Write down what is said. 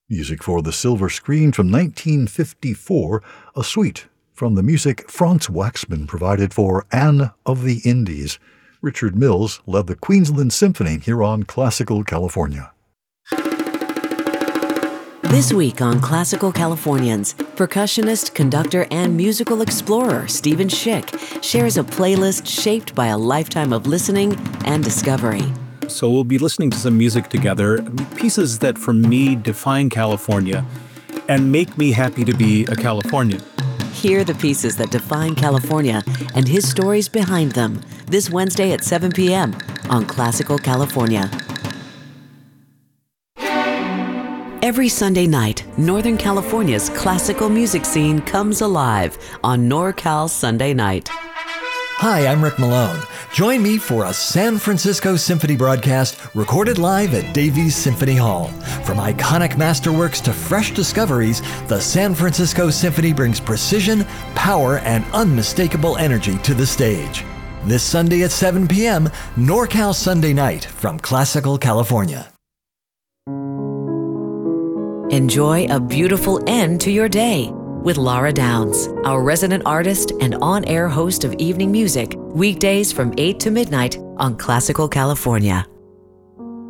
Music for the silver screen from 1954, a suite from the music Franz Waxman provided for Anne of the Indies. Richard Mills led the Queensland Symphony here on Classical California. This week on Classical Californians, percussionist, conductor, and musical explorer Stephen Schick shares a playlist shaped by a lifetime of listening and discovery. So we'll be listening to some music together, pieces that for me define California and make me happy to be a Californian. Hear the pieces that define California and his stories behind them this Wednesday at 7 p.m. on Classical California. Every Sunday night, Northern California's classical music scene comes alive on NorCal Sunday Night. Hi, I'm Rick Malone. Join me for a San Francisco Symphony broadcast recorded live at Davies Symphony Hall. From iconic masterworks to fresh discoveries, the San Francisco Symphony brings precision, power, and unmistakable energy to the stage. This Sunday at 7 p.m., NorCal Sunday Night from Classical California. Enjoy a beautiful end to your day with Laura Downs, our resident artist and on-air host of evening music, weekdays from 8 to midnight on Classical California.